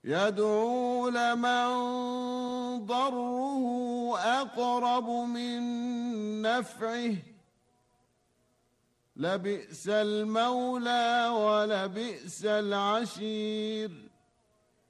يدعو لمن ضره أقرب من نفعه لبئس المولى ولبئس العشير